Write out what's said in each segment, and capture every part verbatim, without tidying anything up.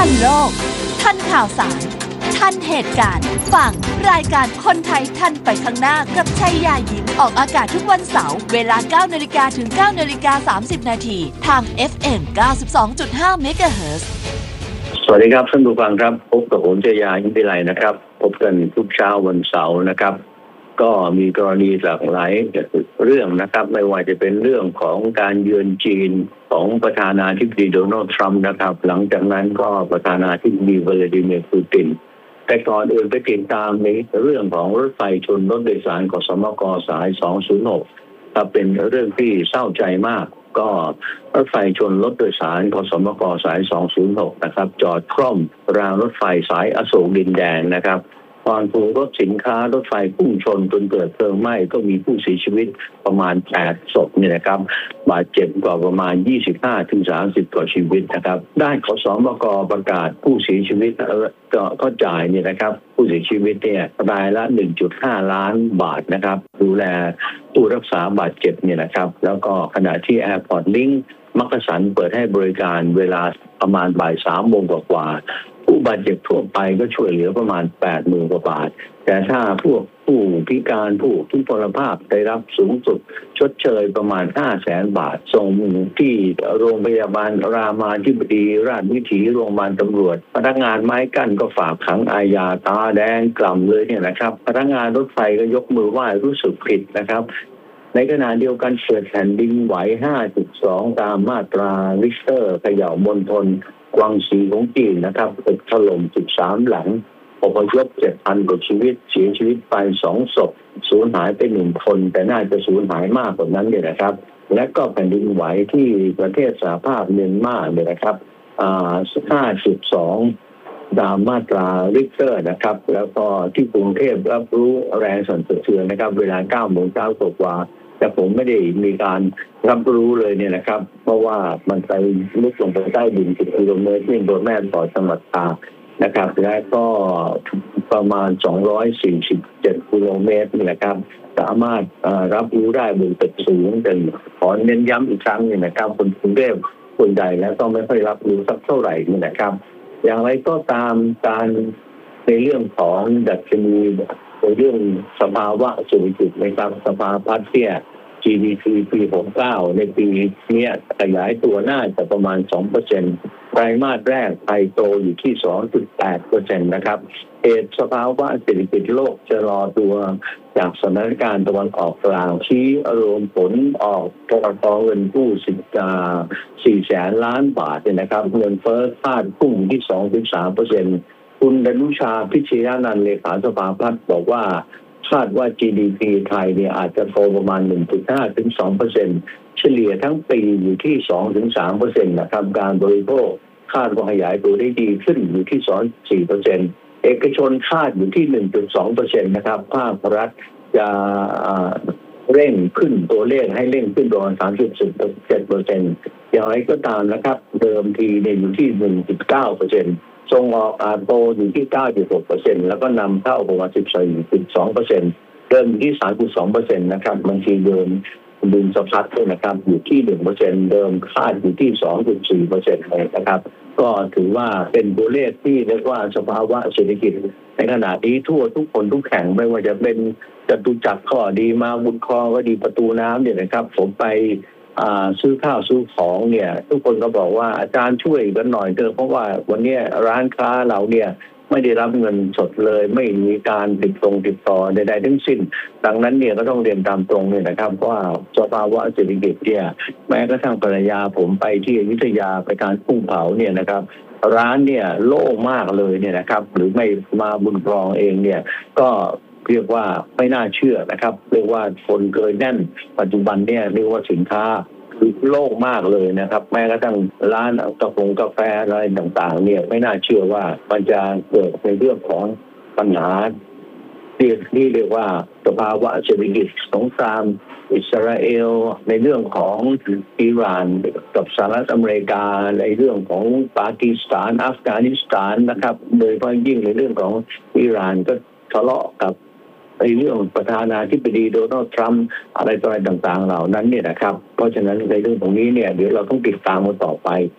ทันโลกทันข่าวสารทันเหตุการณ์ฟังรายการคนไทยทันไปข้างหน้ากับชัยยายิ้มออกอากาศทุกวันเสาร์เวลา เก้านาฬิกา ถึง เก้านาฬิกาสามสิบ นาทีทาง เอฟ เอ็ม เก้าสิบสองจุดห้า เมกะเฮิรตซ์สวัสดีครับท่านผู้ฟังครับพบกับผมชัยยายิ้มวิไลนะครับพบกันทุกเช้าวันเสาร์นะครับก็มีกรณีหลากหลายเรื่องนะครับไม่ว่าจะเป็นเรื่องของการเยือนจีนของประธานาธิบดีโดนัลด์ทรัมป์นะครับหลังจากนั้นก็ประธานาธิบดีวลาดิเมียร์ปูตินแต่ก่อนอื่นไปติดตามในเรื่องของรถไฟชนรถโดยสารกสมกสายสองศูนย์หกครับเป็นเรื่องที่เศร้าใจมากก็รถไฟชนรถโดยสารกสมกสายสองศูนย์หกนะครับจอดคล่อมรางรถไฟสายอโศกดินแดงนะครับตอนถูกรถสินค้ารถไฟพุ่งชนจนเกิดเพลิงไหม้ก็มีผู้เสียชีวิตประมาณแปดศพเนี่ยนะครับบาดเจ็บกว่าประมาณ ยี่สิบห้าถึงสามสิบ กว่าชีวิตนะครับด้านขสมกประกาศผู้เสียชีวิตก็ก็จ่ายเนี่ยนะครับผู้เสียชีวิตเนี่ยรายละ หนึ่งจุดห้า ล้านบาทนะครับดูแลผู้รักษาบาดเจ็บเนี่ยนะครับแล้วก็ขณะที่ Airport Link มักกะสันเปิดให้บริการเวลาประมาณบ่ายสามโมงกว่าผู้บาดเจ็บทั่วไปก็ช่วยเหลือประมาณ แปดหมื่น กว่าบาทแต่ถ้าพวกผู้พิการผู้ทุพพลภาพได้รับสูงสุดชดเชยประมาณ ห้าแสน บาทส่งที่โรงพยาบาลรามาธิบดีราชวิถีโรงพยาบาลตำรวจพนักงานไม้กั้นก็ฝากขังอาญาตาแดงกล่ำเลยเนี่ยนะครับพนักงานรถไฟก็ยกมือไหว้รู้สึกผิดนะครับในขณะเดียวกันเกิดแผ่นดินไหว ห้าจุดสอง ตามมาตราริกเตอร์เขย่ามณฑลกวางซีของจีนนะครับตึกถล่มสิบสามหลังอพยพ เจ็ดพัน กว่าชีวิตเสียชีวิตไปสองศพสูญหายไปหนึ่งคนแต่น่าจะสูญหายมากกว่านั้นเนี่ยนะครับและก็แผ่นดินไหวที่ประเทศสหภาพเมียนมาเนี่ยนะครับอ่า ห้าจุดสอง ตามมาตราริกเตอร์นะครับแล้วก็ที่กรุงเทพรับรู้แรงสั่นสะเทือนนะครับเวลา เก้าโมงเช้ากว่าแต่ผมไม่ได้มีการรับรู้เลยเนี่ยนะครับเพราะว่ามันไปลุกลงไปใต้ดินสิบกิโลเมตรที่โดนแม่ต่อจังหวัดตากนะครับและก็ประมาณสองร้อยสี่สิบเจ็ดกิโลเมตรนี่นะครับสามารถรับรู้ได้บนตึกสูงแต่ขอเน้นย้ำอีกครั้งนึงนะครับคนกรุงเทพคนใดแล้วก็ไม่ค่อยรับรู้สักเท่าไหร่นี่นะครับอย่างไรก็ตามการในเรื่องของดัชนีในเรื่องสภาวะเศรษฐกิจนะครับสภาพัฒน์เนี่ย จี ดี พี ปี หกสิบเก้าในปีนี้ขยายตัวน่าจะประมาณ สองเปอร์เซ็นต์ ไตรมาสแรกไทยโตอยู่ที่ สองจุดแปดเปอร์เซ็นต์ นะครับเหตุสภาวะเศรษฐกิจโลกจะรอตัวจากสถานการณ์ตะวันออกกลางชี้รวมผลออกตัวกองเงินกู้สิบสี่แสนล้านบาทเนี่ยนะครับเงินเฟ้อคาดพุ่งที่ สองถึงสามเปอร์เซ็นต์ คุณดนุชาพิชยานันท์เลขาสภาพัฒน์บอกว่าคาดว่า จี ดี พี ไทยเนี่ยอาจจะโตประมาณ หนึ่งจุดห้า ถึง สองเปอร์เซ็นต์ เฉลี่ยทั้งปีอยู่ที่ สองถึงสามเปอร์เซ็นต์ นะครับการบริโภคคาดว่าขยายตัวได้ดีขึ้นอยู่ที่ สองจุดสี่เปอร์เซ็นต์ เอกชนคาดอยู่ที่ หนึ่งจุดสองเปอร์เซ็นต์ นะครับภาครัฐจะเร่งขึ้นตัวเลขให้เร่งขึ้นประมาณ สามจุดเจ็ดเปอร์เซ็นต์ อย่างไรก็ตามนะครับเดิมทีเนี่ยอยู่ที่ หนึ่งจุดเก้าเปอร์เซ็นต์ส่งออกอาจโตอยู่ที่ เก้าจุดหกเปอร์เซ็นต์ แล้วก็นำเข้าประมาณ สิบสี่จุดสองเปอร์เซ็นต์ เดิมที่ สามจุดสองเปอร์เซ็นต์ นะครับบางทีเดิมดุลสะพัดด้วยนะครับอยู่ที่ หนึ่งเปอร์เซ็นต์ เดิมคาดอยู่ที่ สองจุดสี่เปอร์เซ็นต์ เลยนะครับก็ถือว่าเป็นตัวเลขที่เรียกว่าสภาวะเศรษฐกิจในขณะนี้ทั่วทุกคนทุกแห่งไม่ว่าจะเป็นจตุจักรก็ดีมาบุญคลองก็ดีประตูน้ำเนี่ยนะครับผมไปซื้อข้าวซื้อของเนี่ยทุกคนก็บอกว่าอาจารย์ช่วยกันหน่อยเถอะเพราะว่าวันนี้ร้านค้าเราเนี่ยไม่ได้รับเงินสดเลยไม่มีการติดตรงติดต่อใดๆทั้งสิ้นดังนั้นเนี่ยก็ต้องเรียนตามตรงเนี่ยนะครับว่าสภาวะเศรษฐกิจเนี่ยแม้กระทั่งภรรยาผมไปที่อยุธยาไปการกุ้งเผาเนี่ยนะครับร้านเนี่ยโล่งมากเลยเนี่ยนะครับหรือไม่มาบุญครองเองเนี่ยก็เรียกว่าไม่น่าเชื่อนะครับเรียกว่าคนเกินแน่นปัจจุบันเนี่ยเรียกว่าสินค้าโล่งมากเลยนะครับแม้กระทั่งร้านกาแฟกาแฟอะไรต่างๆเนี่ยไม่น่าเชื่อว่ามันจะเกิดในเรื่องของปัญหาที่ที่เรียกว่าสภาวะเศรษฐกิจสงครามอิสราเอลในเรื่องของอิหร่านกับสหรัฐอเมริกาในเรื่องของปากีสถานอัฟกานิสถานนะครับโดยเฉพาะยิ่งในเรื่องของอิหร่านก็ทะเลาะกับในเรื่องประธานาธิบดีโดนัลด์ทรัมป์อะไรต่ออะไรต่างๆเหล่านั้นเนี่ยนะครับเพราะฉะนั้นในเรื่องตรงนี้เนี่ยเดี๋ยวเราต้องติดตามกันต่อไป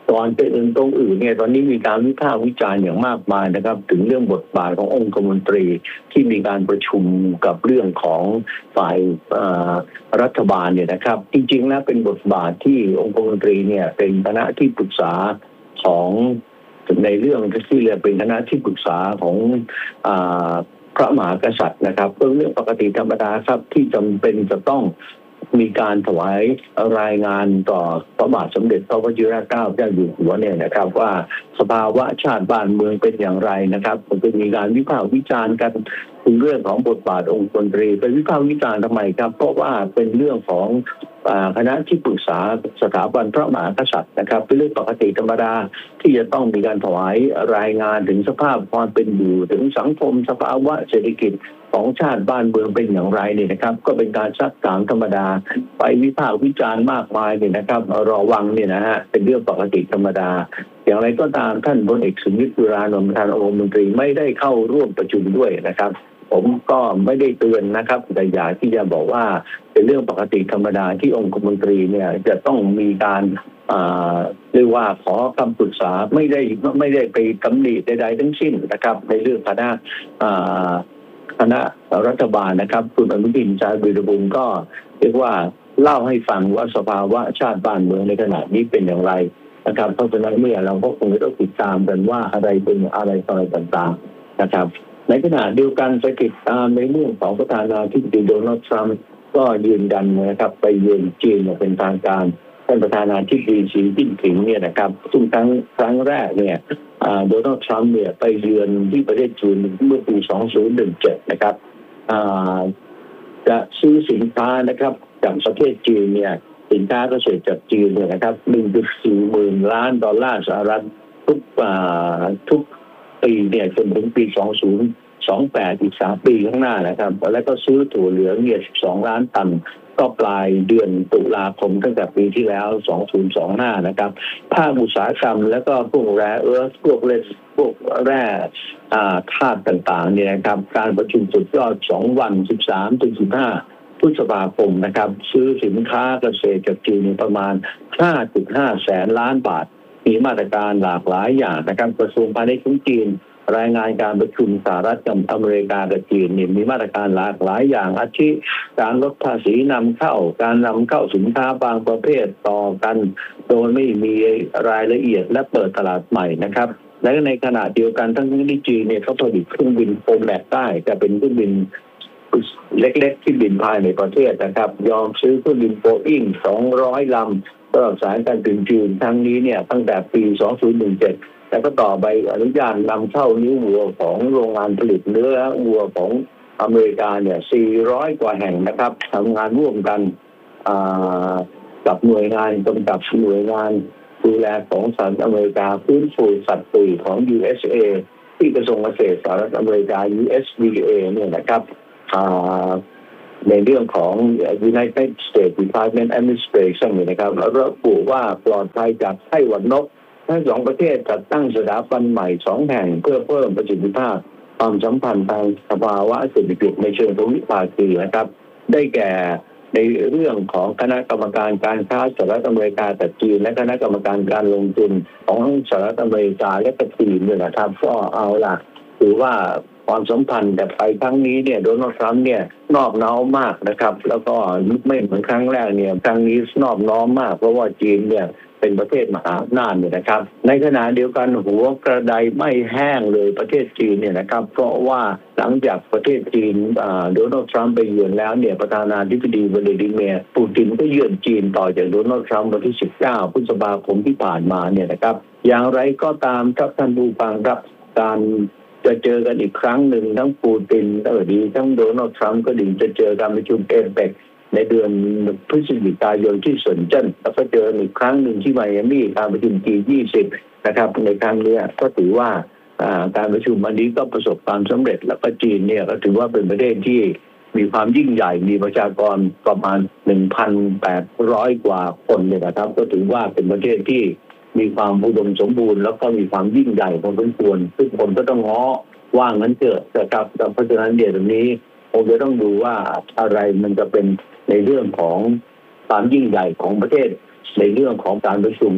ก่อนจะอื่นตรงอื่นเนี่ยตอนนี้มีการวิพากษ์วิจารณ์อย่างมากมายนะครับถึงเรื่องบทบาทขององคมนตรีที่มีการประชุมกับเรื่องของฝ่ายรัฐบาลเนี่ยนะครับจริงๆแล้วเป็นบทบาทที่องคมนตรีเนี่ยเป็นคณะที่ปรึกษาของในเรื่องที่เรียกเป็นคณะที่ปรึกษาของอ่าพระมหากษัตริย์นะครับเป็นเรื่องปกติธรรมดาครับที่จำเป็นจะต้องมีการถวายรายงานต่อพระบาทสมเด็จพระวชิรเกล้าเจ้าอยู่หัวเนี่ยนะครับว่าสภาวะชาติบ้านเมืองเป็นอย่างไรนะครับมันจะมีการวิพากษ์วิจารณ์กันถึงเรื่องของบทบาทองค์มนตรีเป็นวิพากษ์วิจารณ์ทำไมครับเพราะว่าเป็นเรื่องของคณะที่ปรึกษาสถาบันพระมหากษัตริย์นะครับเป็นเรื่องปกติธรรมดาที่จะต้องมีการถวายรายงานถึงสภาพความเป็นอยู่ถึงสังคมสภาวะเศรษฐกิจของชาติบ้านเมืองเป็นอย่างไรเนี่ยนะครับก็เป็นการซักถามธรรมดาไปวิพากษ์วิจารณ์มากมายเนี่ยนะครับระวังเนี่ยนะฮะเป็นเรื่องปกติธรรมดาอย่างไรก็ตามท่านพลเอกสุวิทย์ จุฬานนท์ประธานองคมนตรีไม่ได้เข้าร่วมประชุมด้วยนะครับผมก็ไม่ได้เตือนนะครับแต่อยากที่จะบอกว่าเป็นเรื่องปกติธรรมดาที่องคมนตรีเนี่ยจะต้องมีการเรียกว่าขอคำปรึกษาไม่ได้ไม่ได้ไปตำหนิใดๆทั้งสิ้นนะครับในเรื่องคณะคณะรัฐบาลนะครับคุณอนุทินชาญวีรกุลก็เรียกว่าเล่าให้ฟังว่าสภาวะชาติบ้านเมืองในขณะนี้เป็นอย่างไรนะครับเพราะฉะนั้นเมื่อเราก็คงต้องติดตามกันว่าอะไรเป็นอะไรต่างๆนะครับในขณะเดียวกันไปติดตามในเรื่องของประธานาธิบดีโดนัลด์ทรัมป์ก็ยืนยันนะครับไปเยือนจีนอย่างเป็นทางการท่านประธานาธิบดีสีจิ้นผิงเนี่ยนะครับซึ่งครั้งครั้งแรกเนี่ยโดนัลด์ทรัมป์เนี่ยไปเยือนที่ประเทศจีนเมื่อปีสองพันสิบเจ็ดนะครับจะซื้อสินค้านะครับจากประเทศจีนเนี่ยสินค้าเกษตรจากจีนเนี่ยนะครับ หนึ่งจุดสี่ หมื่นล้านดอลลาร์สหรัฐทุกทุกปีเนี่ยจนถึงปีสองพันยี่สิบแปดอีกสามปีข้างหน้านะครับแล้วก็ซื้อถั่วเหลืองเนี่ยสิบสองล้านตันก็ปลายเดือนตุลาคมตั้งแต่ปีที่แล้วสองพันยี่สิบห้านะครับภาคอุตสาหกรรมแล้วก็พวกแร่เอิร์ธพวกเลสพวกแร่ธาตุต่างๆเนี่ยนะครับการประชุมสุดยอดสองวันสิบสามถึงสิบห้าพฤษภาคมนะครับซื้อสินค้าเกษตรจากจีนประมาณ ห้าจุดห้า แสนล้านบาทมีมาตรการหลากหลายอย่างนะครับกระทรวงพาณิชย์ของจีนรายงานการประชุมสหรัฐกับอเมริกากับจีนมีมาตรการหลากหลายอย่างอาทิการลดภาษีนำเข้าการนำเข้าสินค้าบางประเภทต่อกันโดยไม่มีรายละเอียดและเปิดตลาดใหม่นะครับและในขณะเดียวกันทั้งที่จีนเนี่ยเขาผลิตเครื่องบินโฟมแบกได้แต่เป็นเครื่องบินเล็กๆที่บินภายในประเทศนะครับยอมซื้อเครื่องบินโบอิ้งสองร้อยลำสำหรับสายการบินจีนทั้งนี้เนี่ยตั้งแต่ปีสองพันสิบเจ็ดแล้วก็ต่อใบอนุญาตนำเข้านิ้ววัวของโรงงานผลิตเนื้อวัวของอเมริกาเนี่ยสี่ร้อยกว่าแห่งนะครับทำงานร่วมกันกับหน่วยงานกำกับหน่วยงานดูแลของสหรัฐอเมริกาฟื้นฟูสัตว์ปีกของ ยู เอส เอ ที่กระทรวงเกษตรสหรัฐอเมริกา ยู เอส ดี เอ เนี่ยนะครับในเรื่องของ United States Department Administration เนี่ยนะครับแล้วระบุว่าปลอดภัยจากไข้หวัดนกทั้งสองประเทศจัดตั้งสถาบันใหม่สองแห่งเพื่อเพิ่มประสิทธิภาพความสัมพันธ์ทางสภาวะเศรษฐกิจในเชิงภูมิภาคีนะครับได้แก่ในเรื่องของคณะกรรมการการค้าสหรัฐอเมริกากับจีนและคณะกรรมการการลงทุนของสหรัฐอเมริกาและก็จีนเนี่ยนะครับก็เอาล่ะถือว่าความสัมพันธ์แต่ไปครั้งนี้เนี่ยโดนัลด์ทรัมป์เนี่ยนอบน้อมมากนะครับแล้วก็ไม่เหมือนครั้งแรกเนี่ยครั้งนี้นอบน้อมมากเพราะว่าจีนเนี่ยเป็นประเทศมหาอำนาจเนี่ยนะครับในขณะเดียวกันหัวกระไดไม่แห้งเลยประเทศจีนเนี่ยนะครับเพราะว่าหลังจากประเทศจีนโดนัลด์ทรัมป์ไปเยือนแล้วเนี่ยประธานาธิบดีวลาดิเมียร์ปูตินก็เยือนจีนต่อจากโดนัลด์ทรัมป์วันที่สิบเก้าพฤษภาคมที่ผ่านมาเนี่ยนะครับอย่างไรก็ตามครับท่านผู้ฟังครับการจะเจอกันอีกครั้งหนึ่งทั้งปูตินก็ดีทั้งโดนัลด์ทรัมป์ก็ดีจะเจอการประชุมเอเปกในเดือนพฤศจิกายนที่เซินเจิ้นแล้วก็เจออีกครั้งหนึ่งที่ไมอามี่การประชุม จี ยี่สิบ นะครับในครั้งนี้ก็ถือว่าการประชุมอันนี้ก็ประสบความสำเร็จแล้วก็จีนเนี่ยก็ถือว่าเป็นประเทศที่มีความยิ่งใหญ่มีประชากรประมาณ หนึ่งพันแปดร้อย กว่าคนเนี่ยนะครับก็ถือว่าเป็นประเทศที่มีความอุดมสมบูรณ์แล้วก็มีความยิ่งใหญ่พอสมควรซึ่งคนก็ต้องง้อว่างั้นเถอะนะครับเพราะฉะนั้นเดี๋ยวนี้คงจะต้องดูว่าอะไรมันจะเป็น ในเรื่องของความยิ่งใหญ่ของประเทศในเรื่องของการประชุม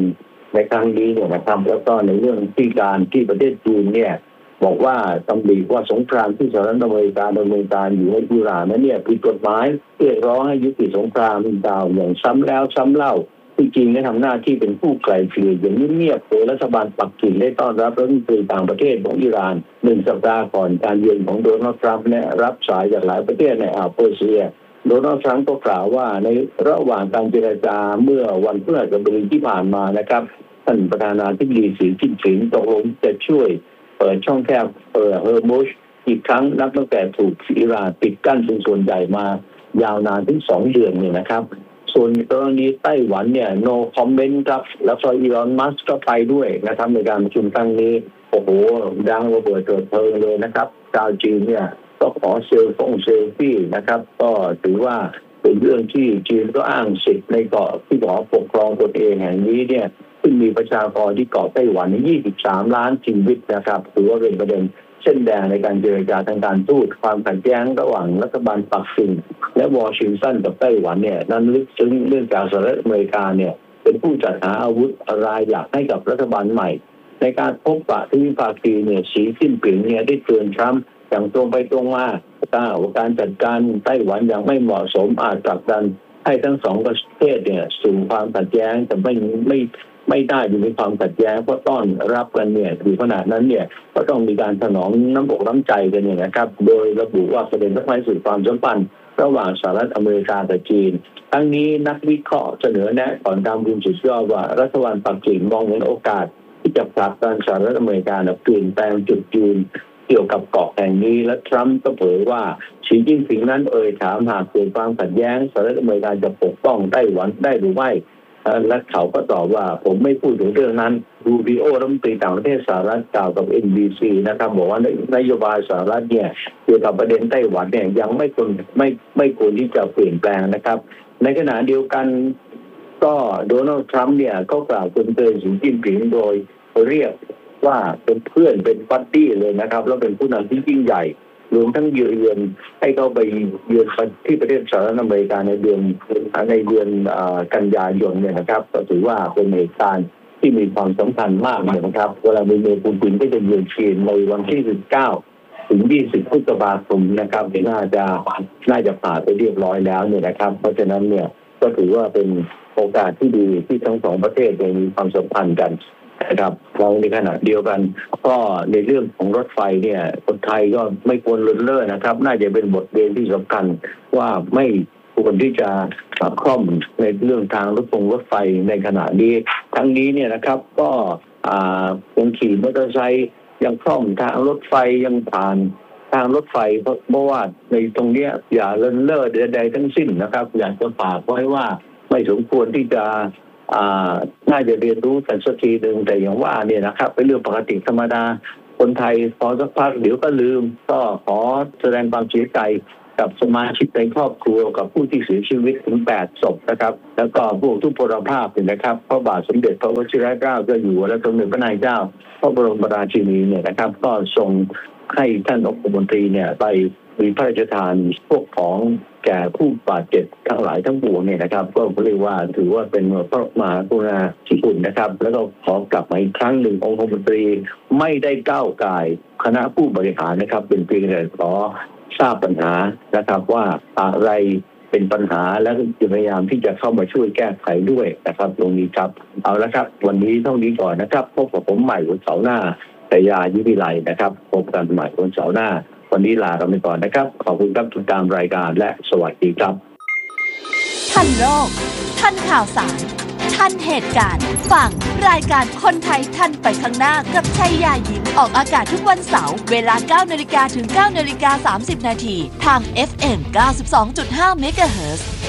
ในครั้งนี้เนี่ยนะครับแล้วก็ในเรื่องที่การที่ประเทศจีนเนี่ยบอกว่าตำหนิว่าสงครามที่สหรัฐอเมริกาดำเนินการอยู่ในอิหร่านนั้นเนี่ยผิดกฎหมายเรียกร้องให้ยุติสงครามดาวอย่างซ้ำแล้วซ้ำเล่าที่จริงได้ทำหน้าที่เป็นผู้ไกล่เกลี่ยอย่างเงียบๆโดยรัฐบาลปักกิ่งได้ต้อนรับรัฐมนตรีต่างประเทศของอิหร่านหนึ่งสัปดาห์ก่อนการเยือนของโดนัลด์ทรัมป์และรับสายจากหลายประเทศในอ่าวเปอร์เซียโดนัลด์ทรัมป์ก็กล่าวว่าในระหว่างการเจรจาเมื่อวันพฤหัสบดีที่ผ่านมานะครับท่านประธานาธิบดีสีจิ้นผิงตกลงจะช่วยเปิดช่องแคบเปิดเฮอร์มุชอีกครั้งนับตั้งแต่ถูกอิหร่านปิดกั้นเป็นส่วนใหญ่มายาวนานถึงสองเดือนเนี่ยนะครับส่วนกรณีไต้หวันเนี่ย no comment ครับแล้วก็อีลอนมัสก์ก็ไปด้วยนะครับในการประชุมครั้งนี้โอ้โหดังระเบิดเกิดเพลิงเลยนะครับชาวจีนเนี่ยก็ขอเซลฟงเซลฟี่นะครับก็ถือว่าเป็นเรื่องที่จีนก็อ้างสิทธิ์ในเกาะที่ขอปกครองตนเองแห่งนี้เนี่ยซึ่งมีประชากรที่เกาะไต้หวันยี่สิบสามล้านชีวิตนะครับถือว่าเป็นประเด็นเส้นแดงในการเจรจาทางการทูตความขัดแย้งระหว่างรัฐบาลปักกิ่งและวอชิงตันกับไต้หวันเนี่ยนั้นลึกซึ้งเรื่องจากสหรัฐอเมริกาเนี่ยเป็นผู้จัดหาอาวุธรายหลักให้กับรัฐบาลใหม่ในการพบปะทวิภาคีเนี่ยสีจิ้นผิงเนี่ยได้เตือนทรัมป์อย่างตรงไปตรงมาการจัดการไต้หวันอย่างไม่เหมาะสมอาจผลักดันให้ทั้งสองประเทศเนี่ยสู่ความขัดแย้งแต่ไม่ไม่ไม่ได้อยู่ในความขัดแย้งเพราะต้อนรับกันเนี่ยถึงขนาดนั้นเนี่ยก็ต้องมีการถนอมน้ำอกน้ำใจกันเนี่ยนะครับโดยระบุว่าประเด็นสำคัญสุดความสัมพันธ์ระหว่างสหรัฐอเมริกากับจีนทั้งนี้นักวิเคราะห์เสนอแนะก่อนการประชุมสุดยอดว่ารัฐบาลปักกิ่งมองเห็นโอกาสที่จะผลักดันสหรัฐอเมริกาเปลี่ยนแปลงจุดยืนเกี่ยวกับเกาะแห่งนี้และทรัมป์ก็เผยว่าสีจิ้นผิงนั้นเอ่ยถามหากเกิดความขัดแย้งสหรัฐอเมริกาจะปกป้องไต้หวันได้หรือไม่และเขาก็ตอบว่าผมไม่พูดถึงเรื่องนั้นรูบิโอรัฐมนตรีต่างประเทศสหรัฐกล่าวกับ เอ็น บี ซี นะครับบอกว่านโยบายสหรัฐเนี่ยเกี่ยวกับประเด็นไต้หวันเนี่ยยังไม่ควรไม่ไม่ควรที่จะเปลี่ยนแปลงนะครับในขณะเดียวกันก็โดนัลด์ทรัมป์เนี่ยก็กล่าวเตือนสีจิ้นผิงโดยเรียกว่าเป็นเพื่อนเป็นบัดดี้เลยนะครับแล้วเป็นผู้นำที่ยิ่งใหญ่รวมทั้งเยือนให้เขาไปเยือนที่ประเทศสหรัฐอเมริกาในเดือนในเดือนกันยายนเนี่ยนะครับก็ถือว่าเป็นเหตุการณ์ที่มีความสำคัญมากเลยนะครับเวลามีเมย์ปูตินก็จะเยือนจีนในวันที่สิบเก้าถึงยี่สิบพฤษภาคมนะครับน่าจะน่าจะผ่านไปเรียบร้อยแล้วเนี่ยนะครับเพราะฉะนั้นเนี่ยก็ถือว่าเป็นโอกาสที่ดีที่ทั้งสองประเทศมีความสัมพันธ์กันนะครับเราในขณะเดียวกันก็ในเรื่องของรถไฟเนี่ยคนไทยก็ไม่ควรเลินเล่อนะครับน่าจะเป็นบทเรียนที่สำคัญว่าไม่ควรที่จะคล่อมในเรื่องทางรถฟงรถไฟในขณะนี้ทั้งนี้เนี่ยนะครับก็คนขี่มอเตอร์ไซค์ยังคล่อมทางรถไฟยังผ่านทางรถไฟเพราะว่าในตรงนี้อย่าเลินเล่อใดๆทั้งสิ้นนะครับอยากจะฝากไว้ว่าไม่สมควรที่จะอ่าน่าจะเรียนรู้กันสักทีหนึ่งแต่อย่างว่าเนี่ยนะครับเป็นเรื่องปกติธรรมดาคนไทยพอสักพักเดี๋ยวก็ลืมก็ขอแสดงความเสียใจกับสมาชิกในครอบครัวกับผู้ที่เสียชีวิตถึงแปดศพนะครับแล้วก็ผู้ทุพพลภาพเนี่ยนะครับพระบาทสมเด็จพระวชิรเกล้าเจ้าอยู่หัวและสมเด็จพระนายเจ้าพระบรมราชินีเนี่ยนะครับก็ทรงให้ท่านองคมนตรีเนี่ยไปมีพระราชทานพวกของแก่ผู้บาดเจ็บทั้งหลายทั้งปวงเนี่ยนะครับก็เรียกว่าถือว่าเป็นพระมหากรุณาธิคุณนะครับแล้วก็ขอกลับมาอีกครั้งหนึ่งองคมนตรีไม่ได้ก้าวก่ายคณะผู้บริหารนะครับเป็นเพียงแต่ขอทราบปัญหานะครับว่าอะไรเป็นปัญหาแล้วจะพยายามที่จะเข้ามาช่วยแก้ไขด้วยนะครับตรงนี้ครับเอาละครับวันนี้เท่านี้ก่อนนะครับพบกับผมใหม่วันเสาร์หน้าแต่ยายุวิไลนะครับพบกันใหม่วันเสาร์หน้าวันนี้ลาเราไปก่อนนะครับขอบคุณครับติดตามรายการและสวัสดีครับทันโลกทันข่าวสารทันเหตุการณ์ฟังรายการคนไทยทันไปข้างหน้ากับชัยยายิ้มออกอากาศทุกวันเสาร์เวลา เก้านาฬิกา ถึง เก้านาฬิกาสามสิบนาทีทาง เอฟ เอ็ม เก้าสิบสองจุดห้า เมกะเฮิรตซ์